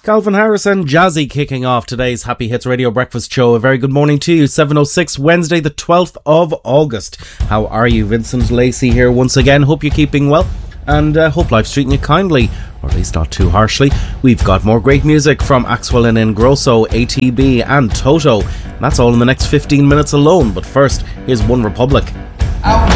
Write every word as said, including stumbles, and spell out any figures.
Calvin Harris and Jazzy kicking off today's Happy Hits Radio Breakfast Show. A very good morning to you. seven oh six, Wednesday the twelfth of August. How are you? Vincent Lacey here once again. Hope you're keeping well and uh, hope life's treating you kindly, or at least not too harshly. We've got more great music from Axwell and Ingrosso, A T B and Toto. That's all in the next fifteen minutes alone. But first, here's One Republic. Out